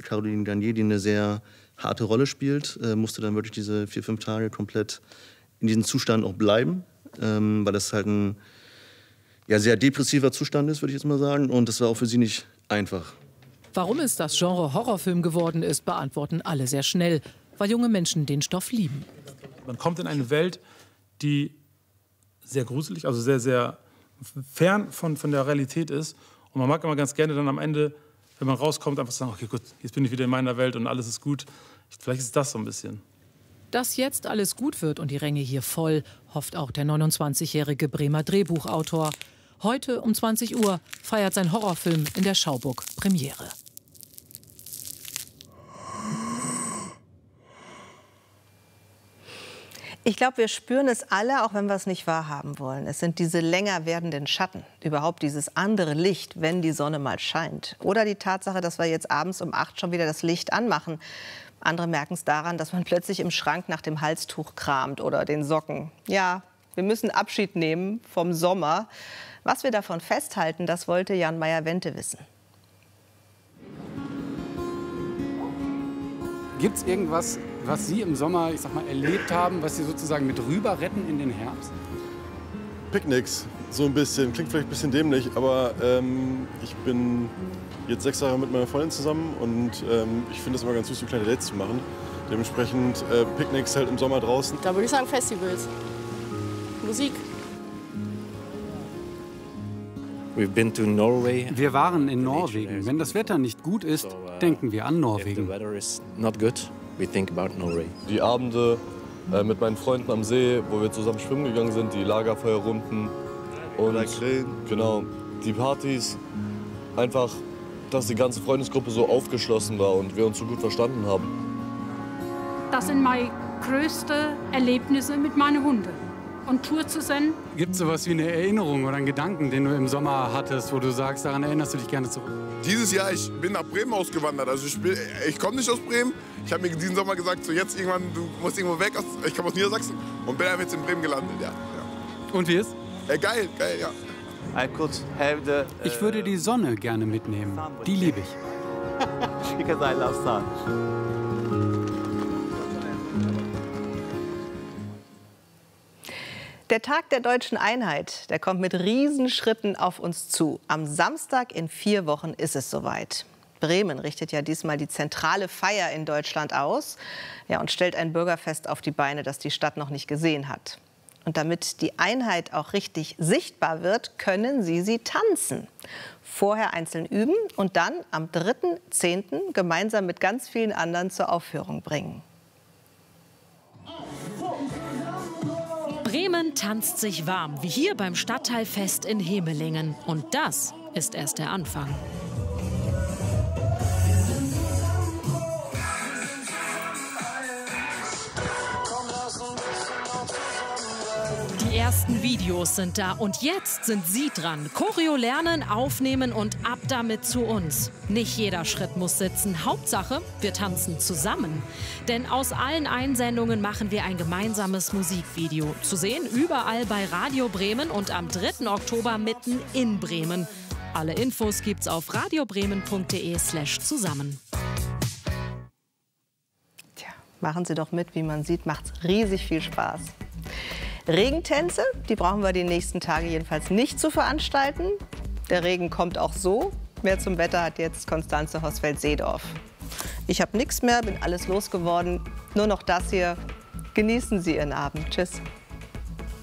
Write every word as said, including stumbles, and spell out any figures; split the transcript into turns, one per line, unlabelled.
Caroline Garnier, die eine sehr harte Rolle spielt, äh, musste dann wirklich diese vier, fünf Tage komplett in diesem Zustand auch bleiben, ähm, weil das halt ein ja, sehr depressiver Zustand ist, würde ich jetzt mal sagen. Und das war auch für sie nicht einfach.
Warum es das Genre Horrorfilm geworden ist, beantworten alle sehr schnell, weil junge Menschen den Stoff lieben.
Man kommt in eine Welt, die sehr gruselig, also sehr, sehr fern von, von der Realität ist. Und man mag immer ganz gerne dann am Ende, wenn man rauskommt, einfach sagen, okay, gut, jetzt bin ich wieder in meiner Welt und alles ist gut. Vielleicht ist das so ein bisschen.
Dass jetzt alles gut wird und die Ränge hier voll, hofft auch der neunundzwanzigjährige Bremer Drehbuchautor. Heute um zwanzig Uhr feiert sein Horrorfilm in der Schauburg Premiere.
Ich glaube, wir spüren es alle, auch wenn wir es nicht wahrhaben wollen. Es sind diese länger werdenden Schatten, überhaupt dieses andere Licht, wenn die Sonne mal scheint. Oder die Tatsache, dass wir jetzt abends um acht schon wieder das Licht anmachen. Andere merken es daran, dass man plötzlich im Schrank nach dem Halstuch kramt oder den Socken. Ja, wir müssen Abschied nehmen vom Sommer. Was wir davon festhalten, das wollte Jan Meyer-Wente wissen.
Gibt es irgendwas, was Sie im Sommer, ich sag mal, erlebt haben, was Sie sozusagen mit rüber retten in den Herbst?
Picknicks, so ein bisschen. Klingt vielleicht ein bisschen dämlich, aber ähm, ich bin jetzt sechs Jahre mit meiner Freundin zusammen und ähm, ich finde es immer ganz süß, so kleine Dates zu machen. Dementsprechend äh, Picknicks halt im Sommer draußen.
Da würde ich sagen Festivals, Musik.
Wir waren in Norwegen. Wenn das Wetter nicht gut ist, denken wir an Norwegen.
Die Abende äh, mit meinen Freunden am See, wo wir zusammen schwimmen gegangen sind, die Lagerfeuerrunden und genau, die Partys. Einfach, dass die ganze Freundesgruppe so aufgeschlossen war und wir uns so gut verstanden haben.
Das sind meine größten Erlebnisse mit meinen Hunden. Und Tour zu sein.
Gibt es sowas wie eine Erinnerung oder einen Gedanken, den du im Sommer hattest, wo du sagst, daran erinnerst du dich gerne zurück?
Dieses Jahr, ich bin nach Bremen ausgewandert. Also ich, ich komme nicht aus Bremen. Ich habe mir diesen Sommer gesagt, so jetzt irgendwann, du musst irgendwo weg. Aus, ich komme aus Niedersachsen und bin einfach jetzt in Bremen gelandet. Ja, ja.
Und wie ist?
Äh, geil, geil, ja.
Ich würde die Sonne gerne mitnehmen. Die liebe ich.
Because I love sun.
Der Tag der deutschen Einheit, der kommt mit Riesenschritten auf uns zu. Am Samstag in vier Wochen ist es soweit. Bremen richtet ja diesmal die zentrale Feier in Deutschland aus, ja, und stellt ein Bürgerfest auf die Beine, das die Stadt noch nicht gesehen hat. Und damit die Einheit auch richtig sichtbar wird, können Sie sie tanzen. Vorher einzeln üben und dann am dritten zehnten gemeinsam mit ganz vielen anderen zur Aufführung bringen.
Bremen tanzt sich warm, wie hier beim Stadtteilfest in Hemelingen. Und das ist erst der Anfang. Die ersten Videos sind da und jetzt sind Sie dran. Choreo lernen, aufnehmen und ab damit zu uns. Nicht jeder Schritt muss sitzen. Hauptsache, wir tanzen zusammen. Denn aus allen Einsendungen machen wir ein gemeinsames Musikvideo. Zu sehen überall bei Radio Bremen und am dritten Oktober mitten in Bremen. Alle Infos gibt's auf radiobremen punkt de slash zusammen.
Tja, machen Sie doch mit, wie man sieht, macht's riesig viel Spaß. Regentänze, die brauchen wir die nächsten Tage jedenfalls nicht zu veranstalten. Der Regen kommt auch so. Mehr zum Wetter hat jetzt Konstanze Hosfeld-Seedorf. Ich habe nichts mehr, bin alles losgeworden. Nur noch das hier. Genießen Sie Ihren Abend. Tschüss.